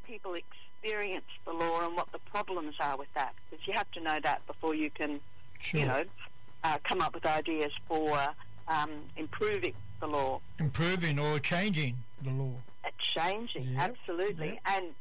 people experience the law and what the problems are with that, because you have to know that before you can, come up with ideas for improving the law. Improving or changing the law. Changing, absolutely. Yep. And,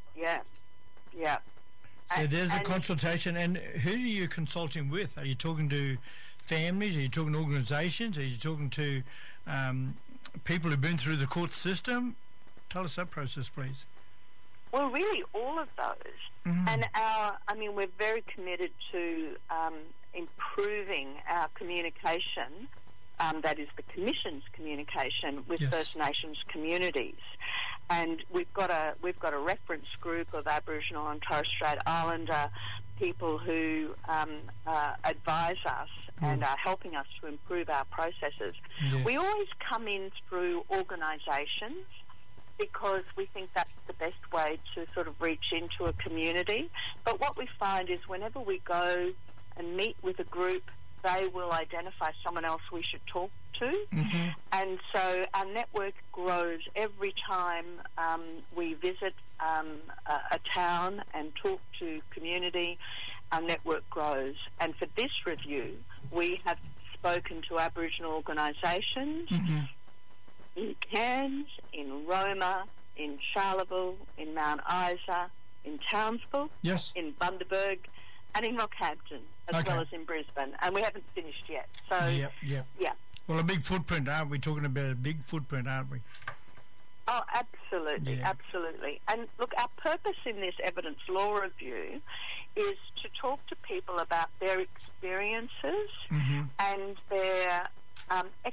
So there's a consultation. And who are you consulting with? Are you talking to families? Are you talking to organisations? Are you talking to people who've been through the court system? Tell us that process, please. Well, really, all of those. And we're very committed to improving our communication. That is the Commission's communication with First Nations communities, and we've got a reference group of Aboriginal and Torres Strait Islander people who advise us and are helping us to improve our processes. Yes. We always come in through organisations because we think that's the best way to sort of reach into a community. But what we find is whenever we go and meet with a group, they will identify someone else we should talk to. And so our network grows every time we visit a town and talk to community. Our network grows. And for this review, we have spoken to Aboriginal organisations in Cairns, in Roma, in Charleville, in Mount Isa, in Townsville, in Bundaberg, and in Rockhampton, as well as in Brisbane. And we haven't finished yet. So, yeah. Well, a big footprint, aren't we? Talking about a big footprint, aren't we? Oh, absolutely, absolutely. And look, our purpose in this evidence law review is to talk to people about their experiences and their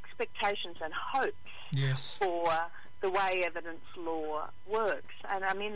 expectations and hopes for the way evidence law works. And I mean,